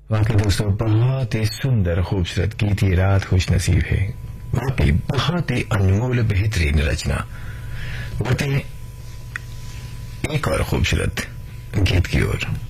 वाकई दोस्तों बहुत ही सुंदर खूबसूरत गीत ये रात खुश नसीब है। वाकई बहुत ही अनमोल बेहतरीन रचना। बढ़ते हैं एक और खूबसूरत गीत की ओर।